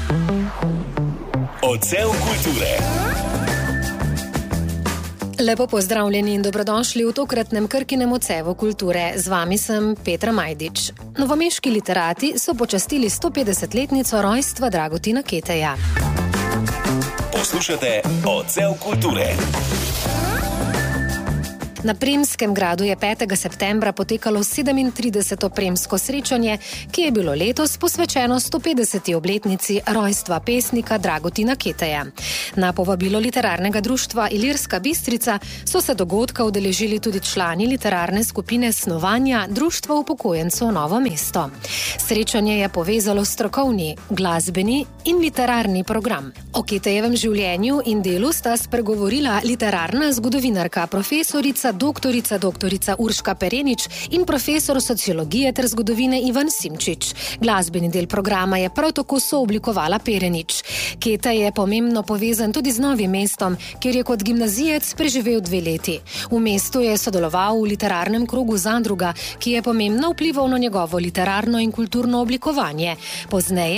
Odsev kulture. Lepo pozdravljeni in dobrodošli v tokratnem Krkinem odsevu kulture. Z vami sem Petra Majdič. Novomeški literati so počastili 150-letnico rojstva Dragutina Keteja. Poslušate Odsev kulture. Na Primskem gradu je 5. septembra potekalo 37. primsko srečanje, ki je bilo letos posvečeno 150. obletnici rojstva pesnika Dragutina Keteja. Na povabilo literarnega društva Ilirska Bistrica so se dogodka udeležili tudi člani literarne skupine Snovanja Društva upokojencev Novo mesto. Srečanje je povezalo strokovni, glasbeni in literarni program. O Ketejevem življenju in delu sta spregovorila literarna zgodovinarka profesorica doktorica Urška Perenič in profesor sociologije ter zgodovine Ivan Simčič. Glasbeni del programa je prav tako sooblikovala Perenič. Ketej je pomembno povezan tudi z Novim mestom, kjer je kot gimnazijec preživel 2 leti. V mestu je sodeloval v literarnem krogu Zadruga, ki je pomembno vplival na njegovo literarno in kulturno oblikovanje. Pozneje